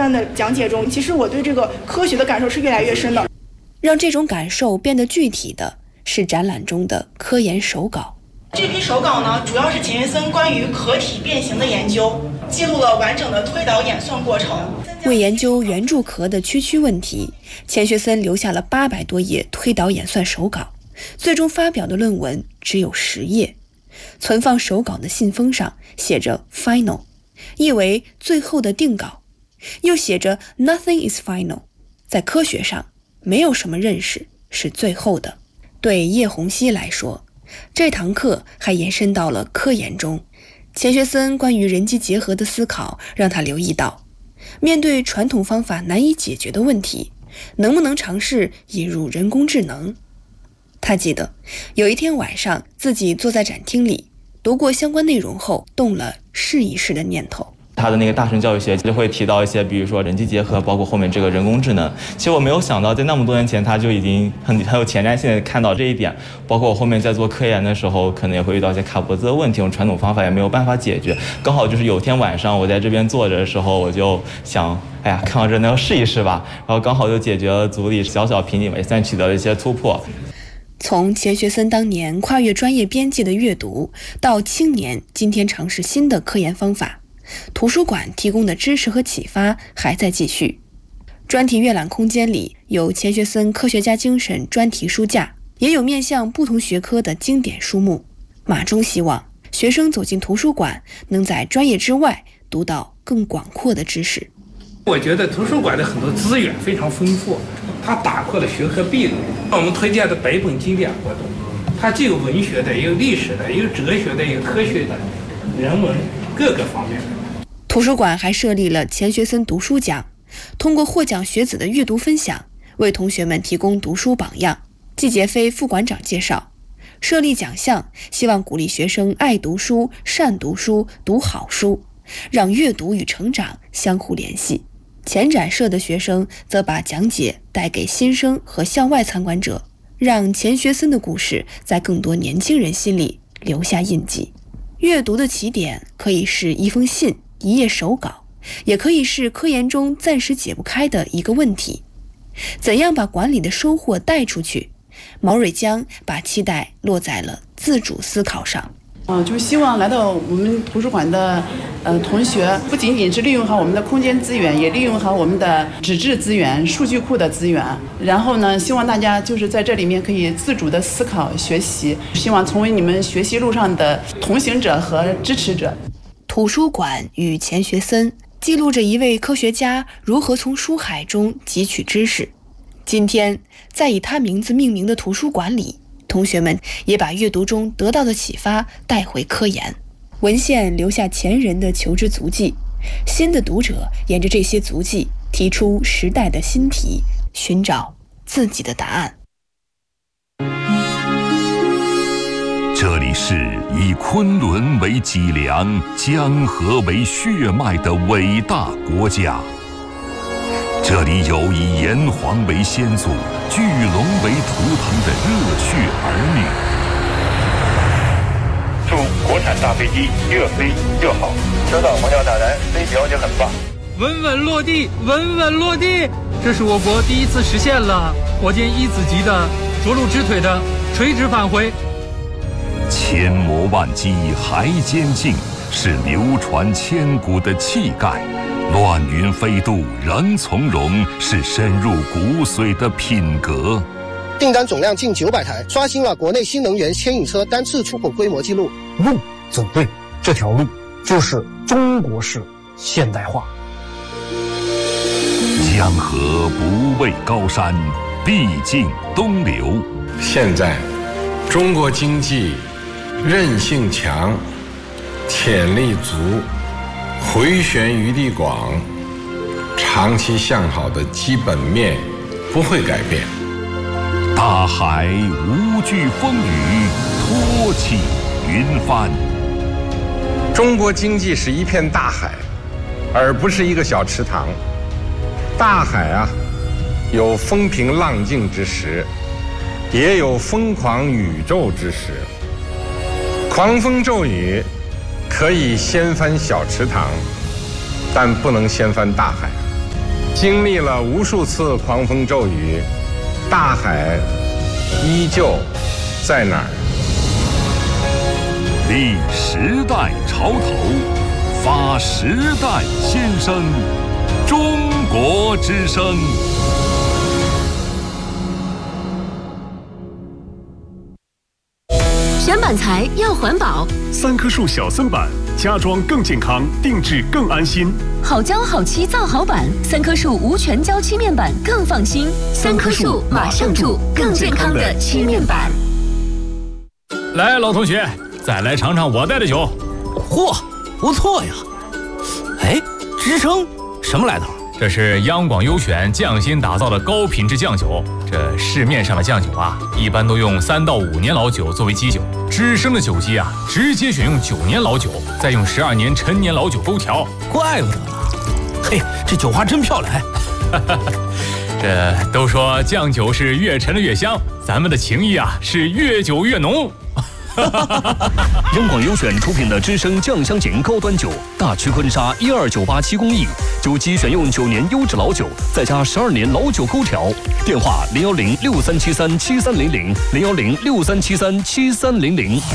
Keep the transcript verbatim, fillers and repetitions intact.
段的讲解中，其实我对这个科学的感受是越来越深的。 让这种感受变得具体的是展览中的科研手稿。 这批手稿呢，主要是钱学森关于壳体变形的研究，记录了完整的推导演算过程。 为研究圆柱壳的区区问题，钱学森留下了八百多页推导演算手稿，最终发表的论文只有十页。存放手稿的信封上写着 final， 意为最后的定稿，又写着 nothing is final， 在科学上没有什么认识是最后的。对叶洪熙来说，这堂课还延伸到了科研中。钱学森关于人机结合的思考让他留意到，面对传统方法难以解决的问题，能不能尝试引入人工智能？他记得有一天晚上，自己坐在展厅里读过相关内容后，动了试一试的念头。 他的那个大乘教育学就会提到一些，比如说人机结合，包括后面这个人工智能。其实我没有想到，在那么多年前，他就已经很很有前瞻性的看到这一点。包括我后面在做科研的时候，可能也会遇到一些卡脖子的问题，用传统方法也没有办法解决。刚好就是有天晚上，我在这边坐着的时候，我就想，哎呀，看到这，那要试一试吧。然后刚好就解决了组里小小瓶颈，也算取得了一些突破。 从钱学森当年跨越专业边界的阅读，到青年今天尝试新的科研方法，图书馆提供的知识和启发还在继续。专题阅览空间里有钱学森科学家精神专题书架，也有面向不同学科的经典书目。马中希望学生走进图书馆，能在专业之外读到更广阔的知识。 我觉得图书馆的很多资源非常丰富，它打破了学科壁垒。我们推荐的百本经典活动，它既有文学的，也有历史的，也有哲学的，也有科学的，人文各个方面的。 图书馆还设立了钱学森读书奖，通过获奖学子的阅读分享，为同学们提供读书榜样。季杰飞副馆长介绍，设立奖项，希望鼓励学生爱读书、善读书、读好书，让阅读与成长相互联系。前展社的学生则把讲解带给新生和校外参观者，让钱学森的故事在更多年轻人心里留下印记。阅读的起点可以是一封信、一页手稿，也可以是科研中暂时解不开的一个问题。怎样把馆里的收获带出去？毛蕊江把期待落在了自主思考上。 呃，就是希望来到我们图书馆的呃同学，不仅仅是利用好我们的空间资源，也利用好我们的纸质资源、数据库的资源。然后呢，希望大家就是在这里面可以自主的思考、学习，希望成为你们学习路上的同行者和支持者。 图书馆与钱学森记录着一位科学家如何从书海中汲取知识。今天，在以他名字命名的图书馆里，同学们也把阅读中得到的启发带回科研。文献留下前人的求知足迹，新的读者沿着这些足迹提出时代的新题，寻找自己的答案。 这里是以昆仑为脊梁、江河为血脉的伟大国家。这里有以炎黄为先祖、巨龙为图腾的热血儿女。 祝国产大飞机越飞越好！知道皇家大人飞表姐很棒， 稳稳落地，稳稳落地，这是我国第一次实现了火箭一子级的着陆直腿的垂直返回。 千磨万击还坚劲，是流传千古的气概。乱云飞渡仍从容，是深入骨髓的品格。 订单总量近九百台，刷新了国内新能源牵引车单次出口规模记录。 路走对，这条路就是中国式现代化。 江河不畏高山，必经东流。 现在，中国经济韧性强，潜力足，回旋余地广，长期向好的基本面不会改变。 大海无惧风雨，托起云帆。 中国经济是一片大海，而不是一个小池塘。大海啊，有风平浪静之时，也有疯狂宇宙之时。狂风骤雨可以掀翻小池塘，但不能掀翻大海。 经历了无数次狂风骤雨，大海依旧在哪儿？ 立时代潮头，发时代新声，中国之声。 选板材要环保， 三棵树小森板，家装更健康，定制更安心。 好胶好漆造好板，三棵树无全胶漆面板更放心。三棵树马上住更健康的漆面板。 来，老同学，再来尝尝我带的酒。 嚯，不错呀！哎，支撑什么来头？ 这是央广优选匠心打造的高品质酱酒。这市面上的酱酒啊，一般都用三到五年老酒作为基酒，知生的酒基啊，直接选用九年老酒，再用十二年陈年老酒勾调。 怪不得呢。嘿，这酒花真漂亮。 这都说酱酒是越陈的越香，咱们的情谊啊是越久越浓。 央广优选出品的知生酱香型高端酒，大曲坤沙一二九八七工艺，酒基选用九年优质老酒，再加十二年老酒勾调。电话零幺零六三七三七三零零零幺零六三七三七三零零。